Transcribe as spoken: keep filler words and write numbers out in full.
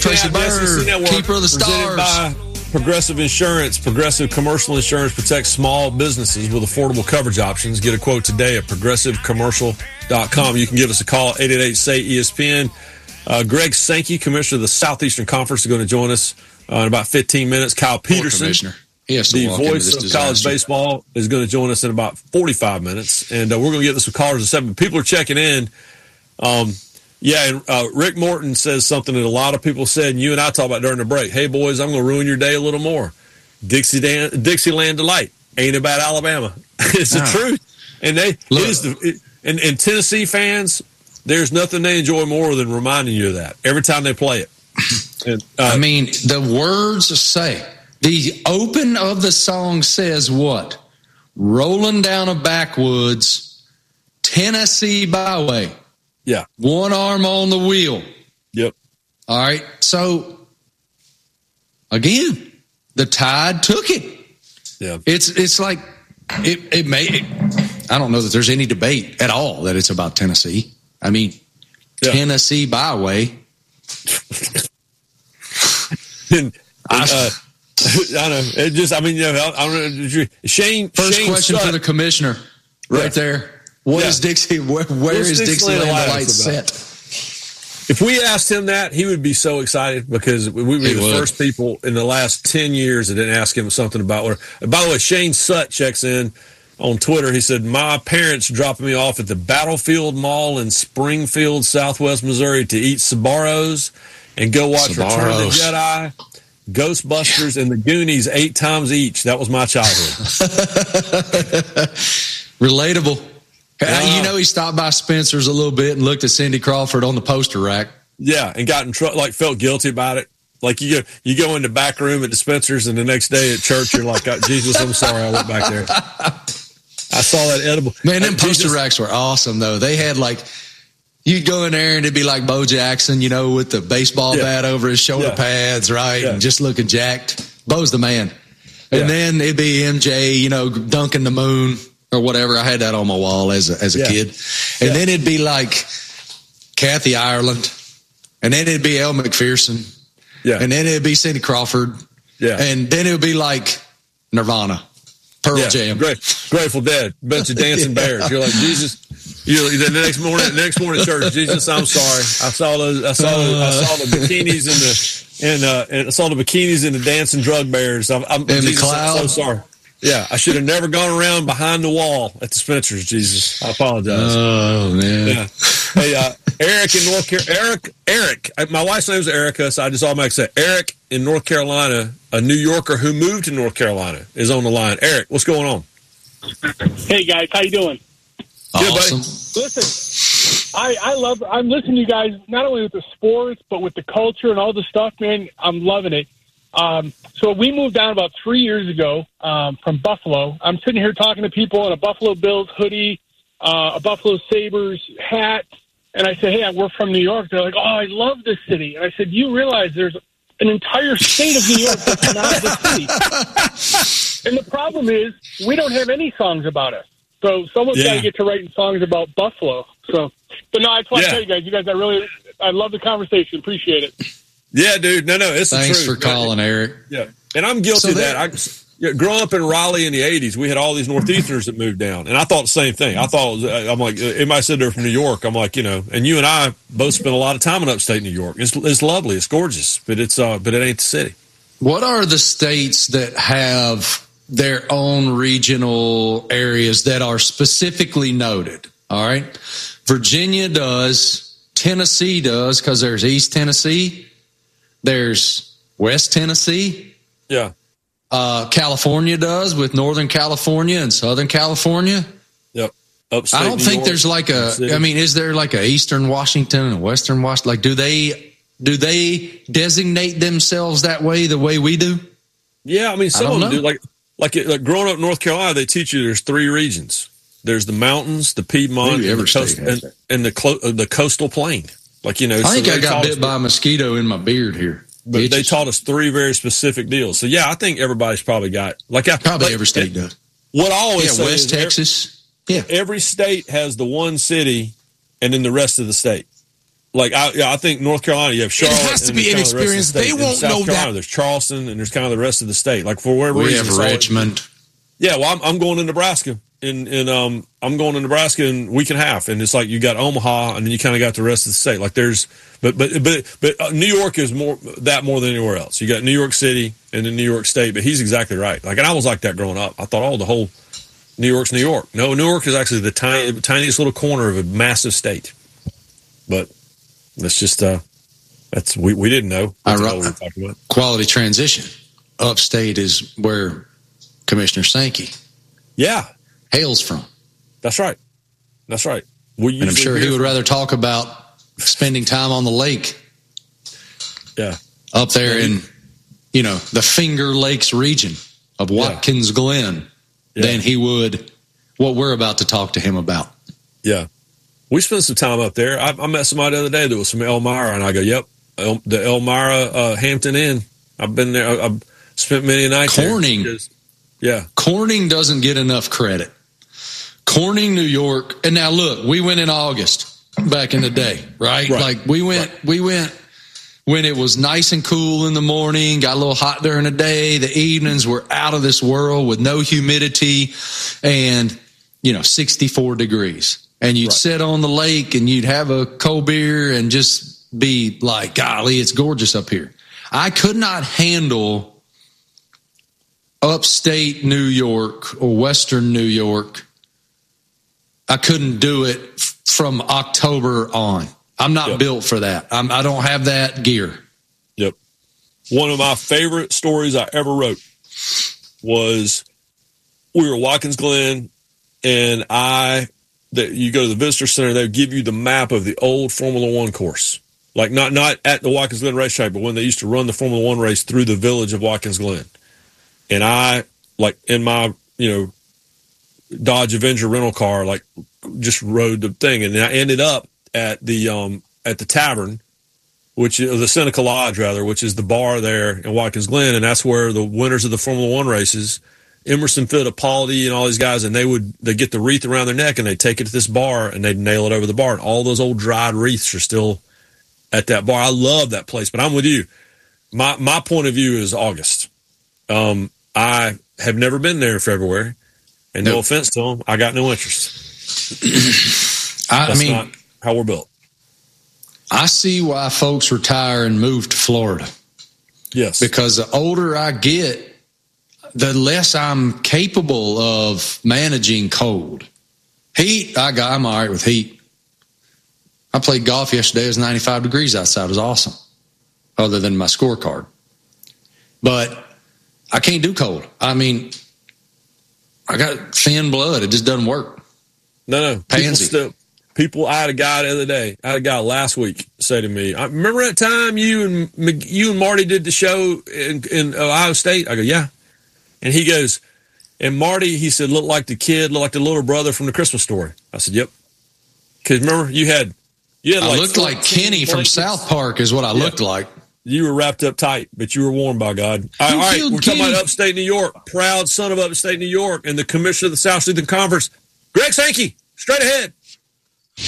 Tracy Byrd, Keeper of the Stars. By Progressive Insurance. Progressive Commercial Insurance protects small businesses with affordable coverage options. Get a quote today at progressive commercial dot com. You can give us a call, eight eight eight, S A Y, E S P N. Uh, Greg Sankey, Commissioner of the Southeastern Conference, is going to join us uh, in about fifteen minutes. Kyle Peterson, he has to the walk voice into of this college disaster. baseball, is going to join us in about forty-five minutes. And uh, we're going to get this with callers at seven. People are checking in. Um, Yeah, and uh, Rick Morton says something that a lot of people said, and you and I talked about during the break. Hey, boys, I'm going to ruin your day a little more. Dixie Dan- Dixieland Delight ain't about Alabama. It's the Ah. truth. And they, it is the, it, and, and Tennessee fans, there's nothing they enjoy more than reminding you of that every time they play it. And, uh, I mean, the words say, the open of the song says what? Rolling down a backwoods, Tennessee byway. Yeah. One arm on the wheel. Yep. All right. So, again, the Tide took it. Yeah. It's it's like, it, it may, it, I don't know that there's any debate at all that it's about Tennessee. I mean, yeah. Tennessee byway. and, and, uh, I don't know. It just, I mean, you know, I don't know. Shane. First Shane question Sut, for the commissioner right yeah. there. What yeah. is Dixie? Where, where is Dixieland Delight set? If we asked him that, he would be so excited because we were He the would. first people in the last ten years that didn't ask him something about where. By the way, Shane Sut checks in on Twitter. He said, my parents dropped me off at the Battlefield Mall in Springfield, Southwest Missouri to eat Sbarro's and go watch Return of the Jedi, Ghostbusters, and the Goonies eight times each. That was my childhood. Relatable. Uh, you know, he stopped by Spencer's a little bit and looked at Cindy Crawford on the poster rack. Yeah, and got in trouble, like felt guilty about it. Like you go, you go in the back room at the Spencer's, and the next day at church, you're like, Jesus, I'm sorry, I went back there. I saw that edible. Man, them uh, poster Jesus. racks were awesome, though. They had like, you'd go in there and it'd be like Bo Jackson, you know, with the baseball Yeah. bat over his shoulder Yeah. pads, right? Yeah. And just looking jacked. Bo's the man. And Yeah. then it'd be M J, you know, dunking the moon or whatever. I had that on my wall as a, as a Yeah. kid. And Yeah. then it'd be like Kathy Ireland. And then it'd be Elle McPherson. Yeah, And then it'd be Cindy Crawford. yeah, And then it would be like Nirvana, Pearl yeah. Jam. Great, Grateful Dead, bunch of dancing Yeah. bears. You're like, Jesus. You the next morning, the next morning at church, Jesus, I'm sorry. I saw those. I saw. The, I saw the bikinis and the and uh, and I saw the bikinis and the dancing drug bears. I'm, I'm, the Jesus, cloud. I'm so sorry. Yeah, I should have never gone around behind the wall at the Spencer's. Jesus, I apologize. Oh man. Yeah. Hey, uh, Eric in North Carolina. Eric, Eric. My wife's name is Erica, so I just automatically say Eric in North Carolina, a New Yorker who moved to North Carolina, is on the line. Eric, what's going on? Hey guys, how you doing? Good, Awesome. buddy. Listen, I, I love. I'm listening to you guys not only with the sports but with the culture and all the stuff. Man, I'm loving it. Um, so we moved down about three years ago um, from Buffalo. I'm sitting here talking to people in a Buffalo Bills hoodie, uh, a Buffalo Sabres hat, and I say, "Hey, we're from New York." They're like, "Oh, I love this city." And I said, "You realize there's an entire state of New York that's not the city?" And the problem is we don't have any songs about us. So someone's Yeah. got to get to writing songs about Buffalo. So, but no, I just want Yeah. to tell you guys, you guys, I really, I love the conversation. Appreciate it. Yeah, dude. No, no, it's the Thanks truth. for calling, Eric. Yeah, and I'm guilty So of there- that. I, yeah, growing up in Raleigh in the eighties, we had all these Northeasterners that moved down, and I thought the same thing. I thought, I'm like, everybody said they're from New York. I'm like, you know, and you and I both spent a lot of time in upstate New York. It's, it's lovely, it's gorgeous, but it's, uh, but it ain't the city. What are the states that have their own regional areas that are specifically noted? All right. Virginia does. Tennessee does, because there's East Tennessee. There's West Tennessee. Yeah. Uh, California does with Northern California and Southern California. Yep. Upstate I don't New think York, there's like a, City. I mean, is there like a Eastern Washington and Western Washington? Like, do they, do they designate themselves that way, the way we do? Yeah, I mean, some I don't of them know. do. Like, like, like growing up in North Carolina, they teach you there's three regions. There's the mountains, the Piedmont, Maybe and the, every state coast, has and, that. and the clo- uh, the coastal plain. Like, you know, I so think they I got taught bit us- by a mosquito in my beard here. But they Itches. taught us three very specific deals. So yeah, I think everybody's probably got like I, Probably like, every state does. What I always Yeah, say West is every- Texas. Yeah. every state has the one city, and then the rest of the state. like I, yeah, I think North Carolina, you have Charlotte. It has to and be kind of the rest of the inexperienced. They state. won't In South know Carolina, that. There's Charleston, and there's kind of the rest of the state. Like for whatever We reason, have it's always- Richmond. Yeah, well, I'm, I'm going to Nebraska, and and um, I'm going to Nebraska in a week and a half, and it's like you got Omaha, and then you kind of got the rest of the state. Like there's, but but but but uh, New York is more that more than anywhere else. You got New York City and then New York State, but he's exactly right. Like, and I was like that growing up. I thought, oh, the whole New York's New York. No, New York is actually the tiny, tiniest little corner of a massive state. But that's just uh, that's we we didn't know. That's I, all we were talking about. Quality transition. Upstate is where Commissioner Sankey Yeah, hails from. that's right. That's right. We And I'm sure he would rather talk about spending time on the lake Yeah. up there in, you know, the Finger Lakes region of Watkins Glen Yeah. than he would what we're about to talk to him about. Yeah. We spent some time up there. I, I met somebody the other day that was from Elmira, and I go, yep, El, the Elmira uh, Hampton Inn. I've been there. I, I've spent many a night there. Corning. Because- Yeah. Corning doesn't get enough credit. Corning, New York, and now look, we went in August back in the day, right? Right. Like we went, Right. we went when it was nice and cool in the morning, got a little hot during the day. The evenings were out of this world with no humidity and, you know, sixty-four degrees. And you'd Right. sit on the lake and you'd have a cold beer and just be like, golly, it's gorgeous up here. I could not handle upstate New York or Western New York. I couldn't do it f- from October on. I'm not Yep. built for that. I'm, I don't have that gear. Yep. One of my favorite stories I ever wrote was we were at Watkins Glen, and I that you go to the visitor center, they'll give you the map of the old Formula One course. Like not not at the Watkins Glen racetrack, but when they used to run the Formula One race through the village of Watkins Glen. And I, like in my, you know, Dodge Avenger rental car, like just rode the thing. And I ended up at the um at the tavern, which is the Seneca Lodge, rather, which is the bar there in Watkins Glen, and that's where the winners of the Formula One races, Emerson Fittipaldi and all these guys, and they would they get the wreath around their neck and they take it to this bar and they'd nail it over the bar, and all those old dried wreaths are still at that bar. I love that place, but I'm with you. My my point of view is August. Um, I have never been there in February, and no Nope. offense to them, I got no interest. I, I That's mean, not how we're built. I see why folks retire and move to Florida Yes, because the older I get, the less I'm capable of managing cold. Heat, I got, I'm all right with heat. I played golf yesterday. It was ninety-five degrees outside. It was awesome, other than my scorecard. But I can't do cold. I mean, I got thin blood. It just doesn't work. No, no. People, Pansy. still, people, I had a guy the other day, I had a guy last week say to me, I remember that time you and Mc- you and Marty did the show in, in Ohio State? I go, yeah. And he goes, and Marty, he said, looked like the kid, looked like the little brother from the Christmas Story. I said, yep. Because remember, you had, you had I like looked like fourteen Kenny from blankets. South Park is what I Yeah. looked like. You were wrapped up tight, but you were warm by God. All right, Who all right, killed we're talking Kenny? about upstate New York, proud son of upstate New York, and the commissioner of the South Southern Conference, Greg Sankey, straight ahead.